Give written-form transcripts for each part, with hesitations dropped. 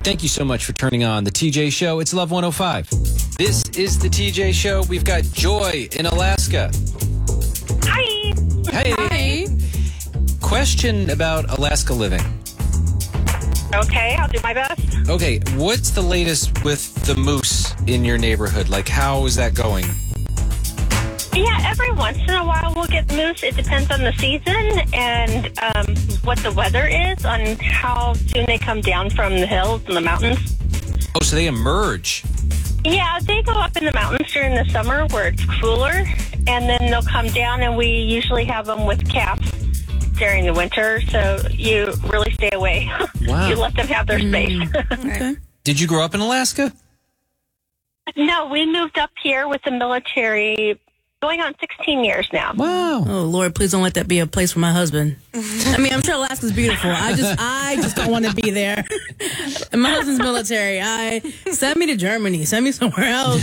Thank you so much for turning on the TJ Show. It's Love 105. This is the TJ Show. We've got Joy in Alaska. Hi. Hey. Hi. Question about Alaska living. Okay, I'll do my best. Okay, what's the latest with the moose in your neighborhood? Like, how is that going? Yeah, every once in a while we'll get moose. It depends on the season and what the weather is, on how soon they come down from the hills and the mountains. Oh, so they emerge. Yeah, they go up in the mountains during the summer where it's cooler, and then they'll come down, and we usually have them with calves during the winter, so you really stay away. Wow. You let them have their space. Okay. Did you grow up in Alaska? No, we moved up here with the military going on 16 years now. Wow. Oh Lord, please don't let that be a place for my husband. I mean, I'm sure Alaska's beautiful. I just don't want to be there. And my husband's military. Send me to Germany. Send me somewhere else.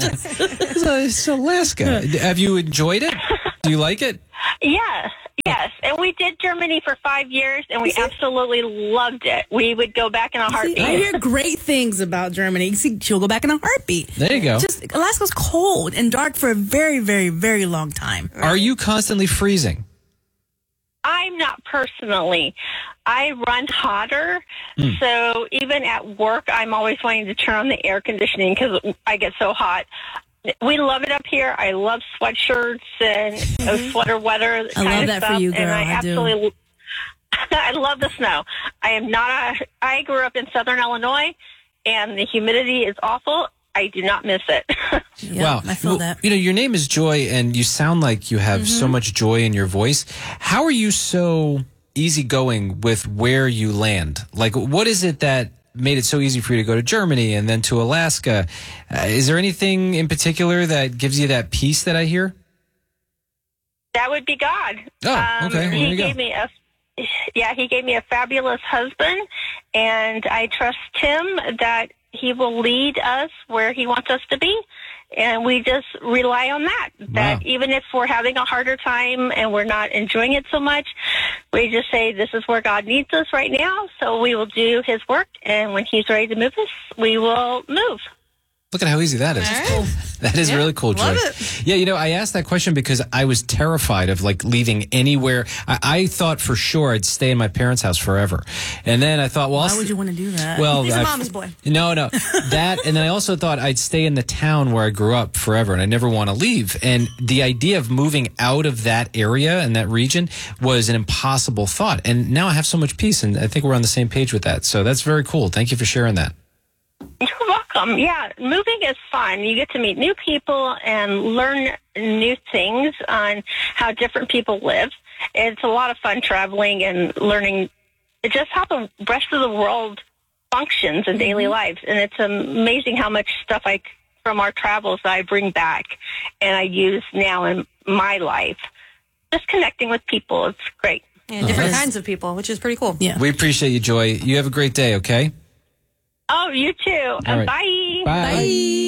It's Alaska. Have you enjoyed it? Do you like it? Yeah, yes. And we did Germany for 5 years, and we absolutely loved it. We would go back in a heartbeat. See, I hear great things about Germany. See, she'll go back in a heartbeat. There you go. Just Alaska's cold and dark for a very, very, very long time. Are you constantly freezing? I'm not personally. I run hotter, so even at work, I'm always wanting to turn on the air conditioning because I get so hot. We love it up here. I love sweatshirts and sweater weather. I love that stuff, for you, girl. And I do. absolutely, I love the snow. I grew up in Southern Illinois, and the humidity is awful. I do not miss it. Yeah, Wow. I feel that. You know, your name is Joy, and you sound like you have so much joy in your voice. How are you so easygoing with where you land? Like, what is it that made it so easy for you to go to Germany and then to Alaska? Is there anything in particular that gives you that peace that I hear? That would be God. Oh, okay. There He you go. gave me he gave me a fabulous husband, and I trust him that he will lead us where he wants us to be. And we just rely on that. That Wow. even if we're having a harder time and we're not enjoying it so much, we just say this is where God needs us right now. So we will do his work. And when he's ready to move us, we will move. Look at how easy that is. All right. That is really cool, Joy. love it. Yeah, you know, I asked that question because I was terrified of like leaving anywhere. I thought for sure I'd stay in my parents' house forever. And then I thought, well, Why would you want to do that? well, He's a I- mama's boy. No, that, and then I also thought I'd stay in the town where I grew up forever, and I never want to leave. And the idea of moving out of that area and that region was an impossible thought. And now I have so much peace, and I think we're on the same page with that. So that's very cool. Thank you for sharing that. You're welcome. Yeah, moving is fun. You get to meet new people and learn new things on how different people live. It's a lot of fun traveling and learning just how the rest of the world functions in daily lives. And it's amazing how much stuff from our travels I bring back and I use now in my life. Just connecting with people, it's great. Yeah, different kinds of people, which is pretty cool. Yeah. We appreciate you, Joy. You have a great day, okay? Oh, you too. All right. Bye. Bye. Bye.